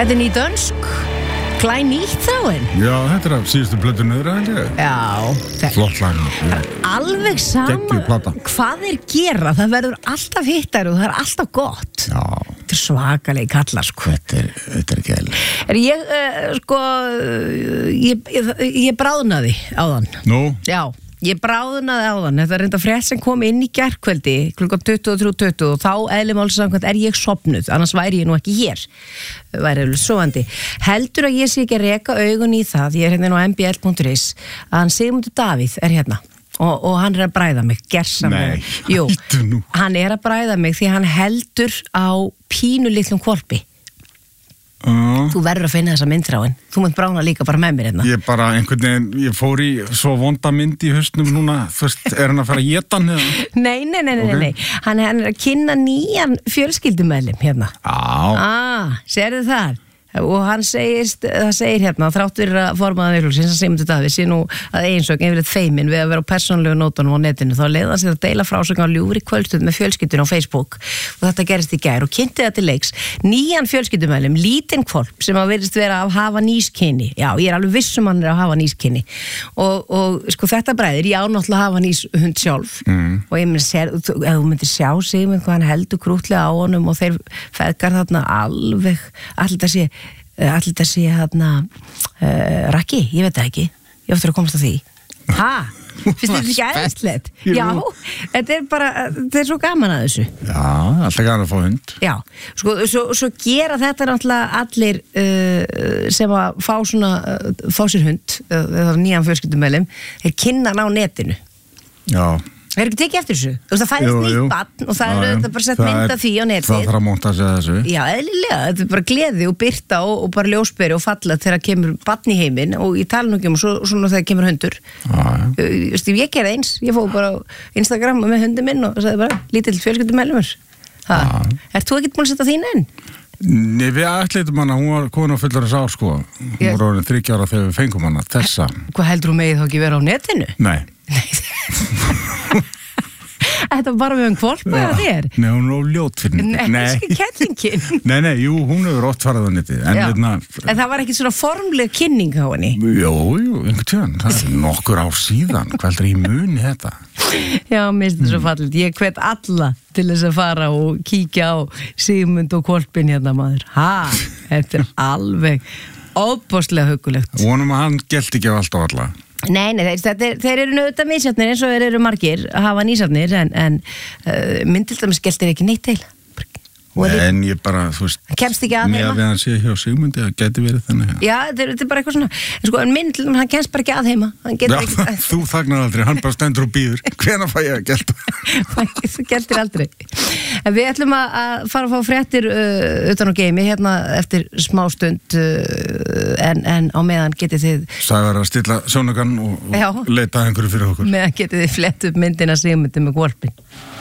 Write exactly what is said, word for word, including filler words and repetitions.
Þetta er ný dönsk, klæn nýtt þráinn. Já, þetta er af síðustu plötu niður, held ég. Já. Flott lag. Alveg sama hvað þeir gera, það verður alltaf hittar og það er alltaf gott. Já. Þetta er svakalegi kallar, sko. Þetta er, þetta er gæl. Er ég, uh, sko, ég, ég, ég bráðnaði á þann. Nú? Já. Ég bráðnaði á þann, þetta er reynda frétt sem kom inn í gærkvöldi klukkan tuttugu og þrjú tuttugu og þá eðli máls samkvæmt er ég sofnuð, annars væri ég nú ekki hér, væri alveg sofandi. Heldur að ég sé ekki að reka augun í það, ég er hérna á m b l punktur is, að hann Sigmundur Davíð er hérna og, og hann er að bræða mig, gersamlega. Nei, Jú, hættu nú. hann er að bræða mig því hann heldur á pínu litlum hvolpi. Uh. Þú verður að finna þessa myndþráin. Þú munt brána líka bara með mér hérna. Ég bara einhvern veginn, ég fór í svo vonda mynd í hausnum núna, þú veist, er hann að fara að éta hann eða? Nei, nei, nei, nei, Okay. nei. Hann, hann er að kynna nýjan fjölskyldumeðlim hérna. Já. Ah, sérðu það? Og hann segist, það segir hérna, þráttur að formaða veiklugsins að Sigmundur Davíð sé nú að eiginsögn yfirleitt feimin við að vera á persónulegu nótunum á netinu, þá leiði hann sér að deila frásögn á ljúfri kvöldstund með fjölskyldun á Facebook og þetta gerist í gær og kynnti það til leiks nýjan fjölskyldumeðlim, lítinn hvolp sem að verðist vera að hafa nískyni. Já, ég er alveg viss um hann er að hafa nískyni og, og sko þetta bræðir, ég á náttúrulega að hafa níshund sjálf mm. og ég myndi sér, ef þú myndir sjá Sigmund hvað hann heldur krútlega á honum og þeir feðgar þarna alveg, allir það sé allir þetta sé hérna uh, Raki, ég veit það ekki ég ofta að komast að því ha, finnst þetta ekki æðislegt? Já, þetta er bara þetta er svo gaman að þessu Já, alltaf gaman að fá hund Já, sko, svo, svo gera þetta náttúrulega allir uh, sem að fá svona uh, fá sér hund, uh, eða nýjan fjölskyldumeðlim þeir kynna hann á netinu Já Það er ekki tekið eftir þessu. Þú veist, það fæðist nýtt barn og það er auðvitað bara sett mynda því á netið. Það þarf að monta sig að þessu. Já, eðlilega. Þetta er bara gleði og birta og, og bara ljósberi og falla þegar kemur barn í heiminn og ég tala nú ekki um og svo, svona þegar kemur hundur. Já, já. Ég, ég gerði eins. Ég fóð bara á Instagram með hundi minn og sagði bara, lítill fjölskyldumeðlimur. Ert þú ekkert búin að setja þín inn? Nei, við ætlitum hana, hún var komin á fullorðins ár, sko. Hún Ég... var orðin þriggja ára þegar við fengum hana, þessa. Hvað heldur þú megið þá ekki vera á netinu? Nei. Þetta var bara við um hvolpa eða þér? Nei, hún er ljót fyrir Nei, nei. Kettlingin. Nei, nei, jú, hún hefur oft farið á netið. En, veitna, en það var ekki svona formleg kynning á henni? Jú, jú, einhvern tjön. Það er nokkur ár síðan. Hvað heldur ég muni þetta? Já, mér finnst þetta svo fallið. Ég hvet alla til þess að fara og kíkja á Sigmund og hvolpin hérna maður. Ha, þetta er alveg óbóðslega hugulegt. Vonum að hann gelti ekki á allt og alla. Nei, nei, þeir, þeir, þeir eru nauðvitað misjafnir eins og þeir eru margir að hafa nýsafnir en, en uh, myndildamins geltir ekki neitt til. En ég bara, þú veist, kemst ekki að með að við hann sé hjá Sigmundi að geti verið þannig. Já, þetta er, þetta er bara eitthvað svona, en sko, en myndildamins, hann kemst bara ekki að heima. Já, ekki, þú þagnar aldrei, hann bara stendur og býður. Hvenær fæ ég að gelta? Þú geltir aldrei. En við ætlum að, að fara að fá fréttir uh, utan á geimi hérna eftir smá stund uh, en, en á meðan getið þið Sævar að stilla sjónagann og, og leita einhverju fyrir okkur. Meðan getið þið flett upp myndina Sigmundi með hvolpin.